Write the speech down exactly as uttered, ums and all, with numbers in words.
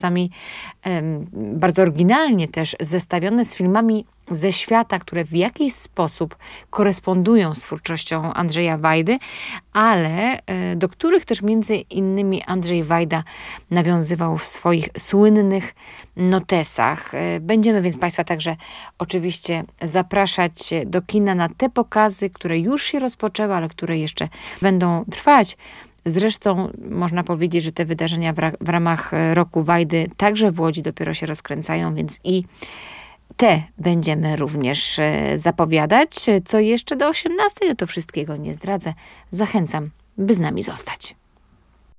czasami em, bardzo oryginalnie też zestawione z filmami ze świata, które w jakiś sposób korespondują z twórczością Andrzeja Wajdy, ale e, do których też między innymi Andrzej Wajda nawiązywał w swoich słynnych notesach. E, Będziemy więc Państwa także oczywiście zapraszać do kina na te pokazy, które już się rozpoczęły, ale które jeszcze będą trwać. Zresztą można powiedzieć, że te wydarzenia w, ra- w ramach e, Roku Wajdy także w Łodzi dopiero się rozkręcają, więc i te będziemy również e, zapowiadać. Co jeszcze do osiemnastej, no to wszystkiego nie zdradzę. Zachęcam, by z nami zostać.